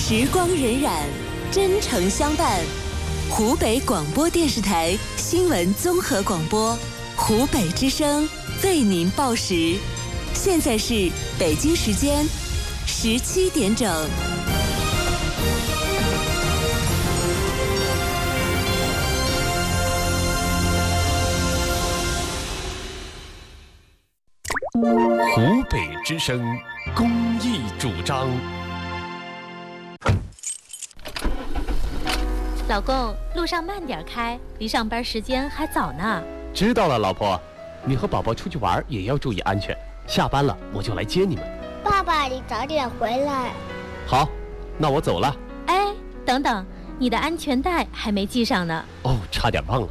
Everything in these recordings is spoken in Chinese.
时光荏苒，真诚相伴。湖北广播电视台新闻综合广播，湖北之声为您报时。现在是北京时间17点整。 湖北之声公益主张。 老公，路上慢点开，离上班时间还早呢。 知道了，老婆，你和宝宝出去玩也要注意安全。下班了我就来接你们。 爸爸，你早点回来。 好，那我走了。 哎，等等，你的安全带还没系上呢。 哦，差点忘了。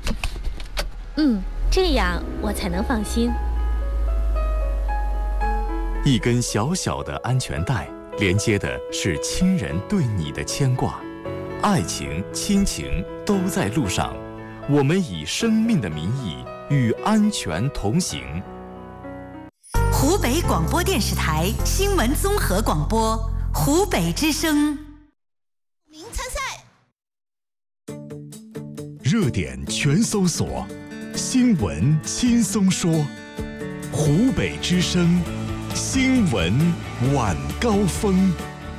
这样我才能放心。 一根小小的安全带，连接的是亲人对你的牵挂。爱情、亲情都在路上，我们以生命的名义与安全同行。 湖北广播电视台新闻综合广播，湖北之声。 名参赛， 热点全搜索，新闻轻松说。湖北之声新闻晚高峰。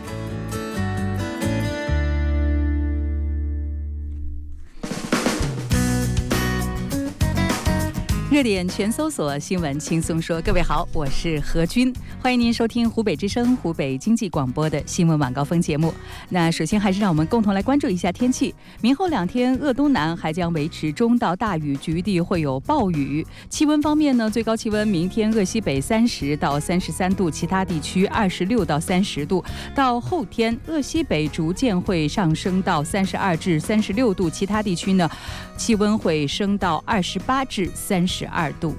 热点全搜索，新闻轻松说。各位好，我是何军，欢迎您收听湖北之声湖北经济广播的新闻晚高峰节目。那首先还是让我们共同来关注一下天气。明后2天鄂东南还将维持中到大雨，局地会有暴雨。气温方面呢，最高气温明天鄂西北30到33度，其他地区26到30度。到后天鄂西北逐渐会上升到32至36度，其他地区呢气温会升到28至32度。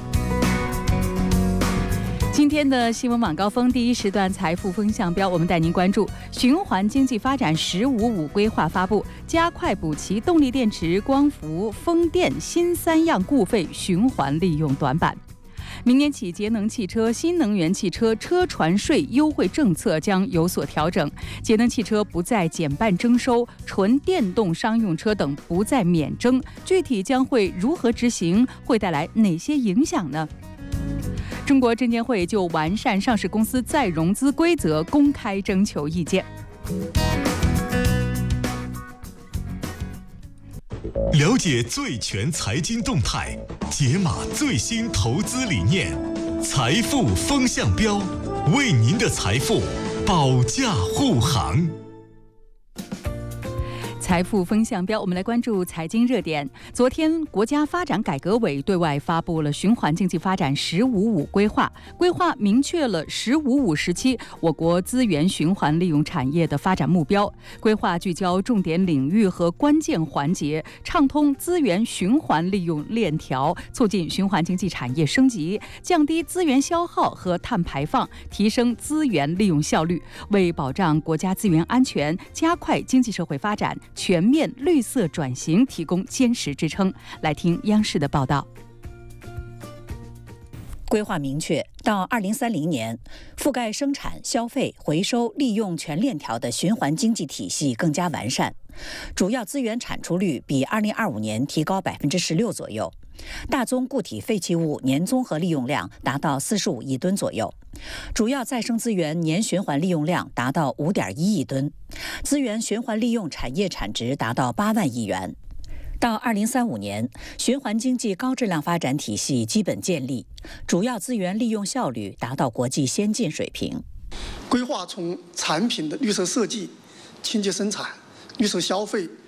今天的新闻晚高峰第一时段财富风向标，我们带您关注循环经济发展“15+5”规划发布，加快补齐动力电池、光伏、风电新3样固废循环利用短板。明年起，节能汽车、新能源汽车车船税优惠政策将有所调整，节能汽车不再减半征收，纯电动商用车等不再免征。具体将会如何执行，会带来哪些影响呢？中国证监会就完善上市公司再融资规则公开征求意见。 了解最全财经动态，解码最新投资理念，财富风向标，为您的财富保驾护航。 财富风向标，我们来关注财经热点。昨天，国家发展改革委对外发布了循环经济发展“15+5”规划，规划明确了“15+5”时期我国资源循环利用产业的发展目标。规划聚焦重点领域和关键环节，畅通资源循环利用链条，促进循环经济产业升级，降低资源消耗和碳排放，提升资源利用效率，为保障国家资源安全、加快经济社会发展、全面绿色转型提供坚实支撑。来听央视的报道。 规划明确，到2030年，覆盖生产、消费、回收、利用全链条的循环经济体系更加完善，主要资源产出率比2025年提高16%左右，大宗固体废弃物年综合利用量达到45亿吨左右，主要再生资源年循环利用量达到5.1亿吨，资源循环利用产业产值达到8万亿元。到2035年，循环经济高质量发展体系基本建立，主要资源利用效率达到国际先进水平。 规划从产品的绿色设计、清洁生产、绿色消费、